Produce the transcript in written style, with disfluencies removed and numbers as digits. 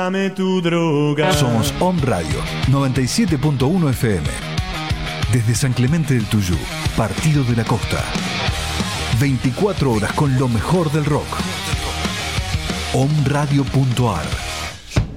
dame tu droga. Somos Om Radio 97.1 FM. Desde San Clemente del Tuyú, Partido de la Costa. 24 horas con lo mejor del rock. Omradio.ar